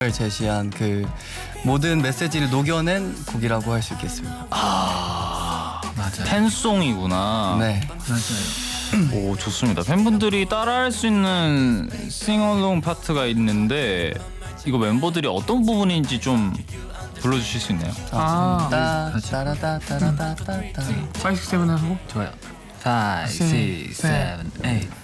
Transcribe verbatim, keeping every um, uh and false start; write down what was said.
제시한 그 모든 메시지를 녹여낸 곡이라고 할 수 있겠습니다. 아 맞아요. 팬송이구나. 네. 맞아요. 오 좋습니다. 팬분들이 따라할 수 있는 싱얼롱 파트가 있는데 이거 멤버들이 어떤 부분인지 좀 불러주실 수 있나요? 아, 따 같이. 따라따 따라따 따. 파이브, 식스, 세븐 하고 좋아요. 파이브, 식스, 세븐, 에잇